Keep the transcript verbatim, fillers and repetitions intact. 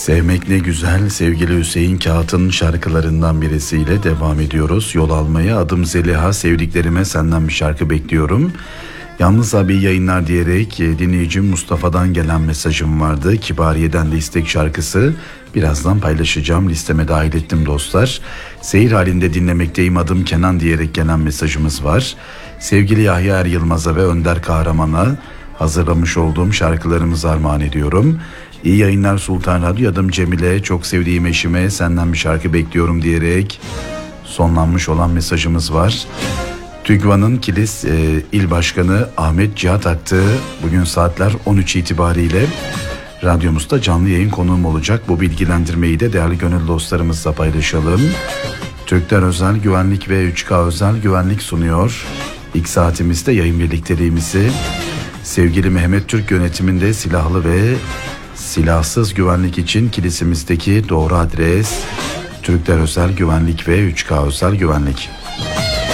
Sevmek ne güzel, sevgili Hüseyin Kağıt'ın şarkılarından birisiyle devam ediyoruz. Yol almaya adım Zeliha, sevdiklerime senden bir şarkı bekliyorum. Yalnız abi yayınlar diyerek dinleyicim Mustafa'dan gelen mesajım vardı. Kibariye'den de istek şarkısı. Birazdan paylaşacağım, listeme dahil ettim dostlar. Seyir halinde dinlemekteyim adım Kenan diyerek gelen mesajımız var. Sevgili Yahya Er Yılmaz'a ve Önder Kahraman'a hazırlamış olduğum şarkılarımızı armağan ediyorum. İyi yayınlar Sultan Radyo, adım Cemile, çok sevdiğim eşime senden bir şarkı bekliyorum diyerek sonlanmış olan mesajımız var. TÜGVA'nın Kilis e, İl Başkanı Ahmet Cihat Aktı bugün saatler on üç itibariyle radyomuzda canlı yayın konuğum olacak. Bu bilgilendirmeyi de değerli gönül dostlarımızla paylaşalım. Türkler Özel Güvenlik ve üç K Özel Güvenlik sunuyor. İlk saatimizde yayın birlikteliğimizi sevgili Mehmet Türk yönetiminde silahlı ve silahsız güvenlik için kilisimizdeki doğru adres Türkler Özel Güvenlik ve üç K Özel Güvenlik.